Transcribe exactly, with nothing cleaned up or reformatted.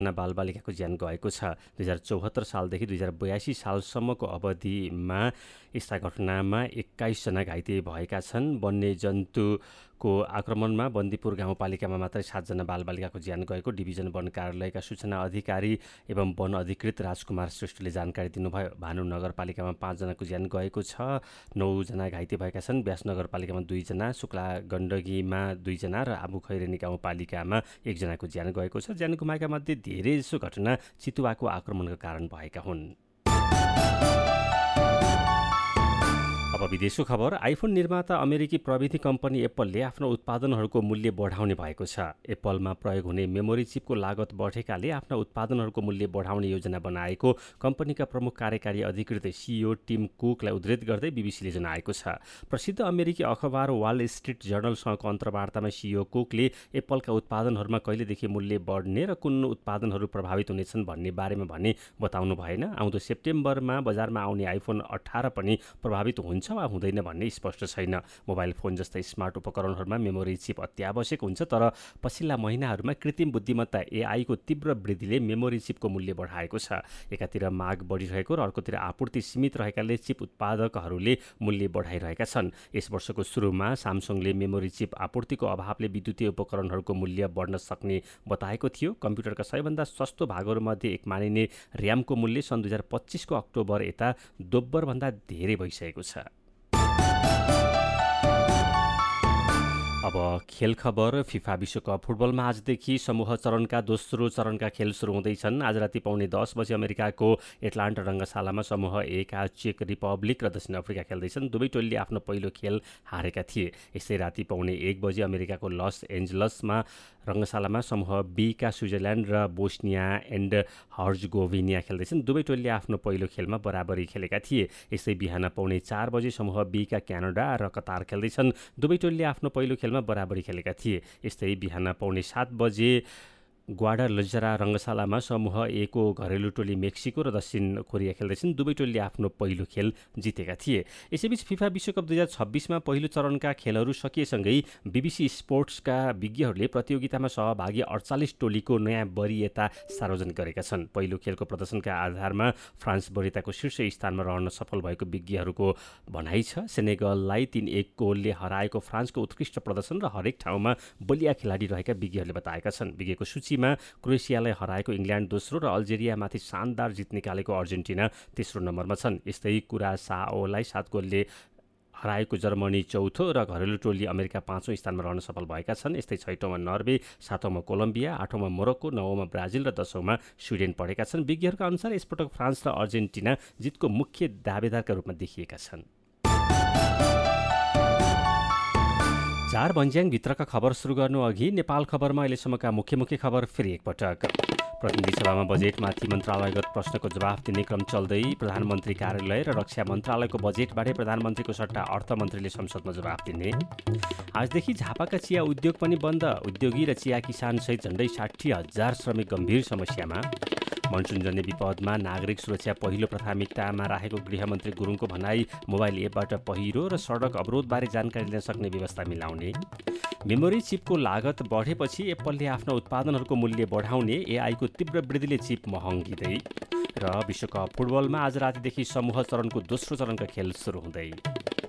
बालबालिकाको ज्यान गएको छ। दुई हजार चौहत्तर सालदेखि दुई हजार बयासी सालसम्मको अवधिमा यस्ता घटनामा एक्काइसजना घाइते भएका छन्। वन्यजन्तुको आक्रमणमा बन्दीपुर गाउँपालिकामा मात्रै सातजना बालबालिकाको ज्यान गएको डिभिजन वन कार्यालयका सूचना अधिकारी एवं वन अधिकृत राजकुमार श्रेष्ठले जानकारी दिनुभयो। भानु नगरपालिकामा पाँचजनाको ज्यान गएको छ, नौजना घाइते भएका छन्। व्यास नगरपालिकामा दुईजना, शुक्ला गण्डकीमा दुईजना र आबु खैरेनी गाउँपालिकामा एकजनाको ज्यान गएको छ। ज्यान गुमाएका मध्ये धेरैजसो घटना चितुवाको आक्रमणका कारण भएका हुन्। अब विदेशको खबर। आइफोन निर्माता अमेरिकी प्रविधि कम्पनी एप्पलले आफ्नो उत्पादनहरूको मूल्य बढाउने भएको छ। एप्पलमा प्रयोग हुने मेमोरी चिपको लागत बढेकाले आफ्ना उत्पादनहरूको मूल्य बढाउने योजना बनाएको कम्पनीका प्रमुख कार्यकारी अधिकृत सिइओ टिम कुकलाई उद्धृत गर्दै बीबीसीले जनाएको छ। प्रसिद्ध अमेरिकी अखबार वाल स्ट्रिट जर्नलसँगको अन्तर्वार्तामा सिइओ कुकले एप्पलका उत्पादनहरूमा कहिलेदेखि मूल्य बढ्ने र कुन उत्पादनहरू प्रभावित हुनेछन् भन्ने बारेमा भने बताउनु भएन। आउँदो सेप्टेम्बरमा बजारमा आउने आइफोन अठार पनि प्रभावित हुन्छ वा हुँदैन भन्ने स्पष्ट छैन। मोबाइल फोन जस्तै स्मार्ट उपकरणहरूमा मेमोरी चिप अत्यावश्यक हुन्छ, तर पछिल्ला महिनाहरूमा कृत्रिम बुद्धिमत्ता एआई को तीव्र वृद्धिले मेमोरी चिपको मूल्य बढाएको छ। एकातिर माग बढिरहेको र अर्कोतिर आपूर्ति सीमित रहेकाले चिप उत्पादकहरूले मूल्य बढाइरहेका छन्। यस वर्षको सुरुमा सामसङले मेमोरी चिप आपूर्तिको अभावले विद्युतीय उपकरणहरूको मूल्य बढ्न सक्ने बताएको थियो। कम्प्युटरका सबैभन्दा सस्तो भागहरूमध्ये एक मानिने र्यामको मूल्य सन् दुई हजार पच्चिसको अक्टोबर यता दोब्बरभन्दा धेरै भइसकेको छ। अब खेल खबर। फिफा विश्वकप फुटबलमा आजदेखि समूह चरणका दोस्रो चरणका खेल सुरु हुँदैछन्। आज राति पाउने दस बजे अमेरिकाको एटलान्टा रङ्गशालामा समूह एका चेक रिपब्लिक र दक्षिण अफ्रिका खेल्दैछन्। दुवै टोलीले आफ्नो पहिलो खेल हारेका थिए। यसै राति पाउने एक बजे अमेरिकाको लस एन्जलसमा रङ्गशालामा समूह बीका स्विजरल्यान्ड र बोस्निया एन्ड हर्जगोभिनिया खेल्दैछन्। दुवै टोलीले आफ्नो पहिलो खेलमा बराबरी खेलेका थिए। यसै बिहान पाउने चार बजे समूह बीका क्यानाडा र कतार खेल्दैछन्। दुवै टोलीले आफ्नो पहिलो खेल बराबरी खेलेका थिए। यस्तै बिहान पाउने सात बजे ग्वाडालजरा रङ्गशालामा समूह ए को घरेलु टोली मेक्सिको र दक्षिण कोरिया खेल्दैछन्। दुवै टोलीले आफ्नो पहिलो खेल जितेका थिए। यसैबीच फिफा विश्वकप दुई हजार छब्बिसमा पहिलो चरणका खेलहरू सकिएसँगै बीबीसी स्पोर्ट्सका विज्ञहरूले प्रतियोगितामा सहभागी अडचालिस टोलीको नयाँ वरियता सार्वजनिक गरेका छन्। पहिलो खेलको प्रदर्शनका आधारमा फ्रान्स वरियताको शीर्ष स्थानमा रहन सफल भएको विज्ञहरूको भनाइ छ। सेनेगललाई तीन एक गोलले हराएको फ्रान्सको उत्कृष्ट प्रदर्शन र हरेक ठाउँमा बलिया खेलाडी रहेका विज्ञहरूले बताएका छन्। विज्ञको सूचीमा क्रोएसियालाई हराएको इङ्ल्यान्ड दोस्रो र अल्जेरियामाथि शानदार जित निकालेको अर्जेन्टिना तेस्रो नम्बरमा छन्। यस्तै कुरासाओलाई सात गोलले हराएको जर्मनी चौथो र घरेलु टोली अमेरिका पाँचौँ स्थानमा रहन सफल भएका छन्। यस्तै छैटौँमा नर्वे, सातौँमा कोलम्बिया, आठौँमा मोरक्को, नवौँमा ब्राजिल र दसौँमा स्विडेन पढेका छन्। विज्ञहरूका अनुसार यसपटक फ्रान्स र अर्जेन्टिना जितको मुख्य दावेदारका रूपमा देखिएका छन्। चार भन्ज्याङभित्रका खबर सुरु गर्नु अघि नेपाल खबरमा अहिलेसम्मका मुख्य मुख्य खबर फेरि एकपटक। प्रतिनिधि सभामा बजेटमाथि मन्त्रालयगत प्रश्नको जवाफ दिने क्रम चल्दै। प्रधानमन्त्री कार्यालय र रक्षा मन्त्रालयको बजेटबाटै प्रधानमन्त्रीको सट्टा अर्थमन्त्रीले संसदमा जवाफ दिने। आजदेखि झापाका चिया उद्योग पनि बन्द। उद्योगी र चिया किसानसहित झण्डै साठी हजार श्रमिक गम्भीर समस्यामा। मनसुनजन्य विपदमा नागरिक सुरक्षा पहिलो प्राथमिकतामा राखेको गृहमन्त्री गुरुङको भनाई। मोबाइल एपबाट पहिरो र सडक अवरोधबारे जानकारी लिन सक्ने व्यवस्था मिलाउने। मेमोरी चिपको लागत बढेपछि एप्पलले आफ्ना उत्पादनहरूको मूल्य बढाउने। एआईको तीव्र वृद्धिले चिप महँगिँदै। र विश्वकप फुटबलमा आज रातिदेखि समूह चरणको दोस्रो चरणका खेल सुरु हुँदै।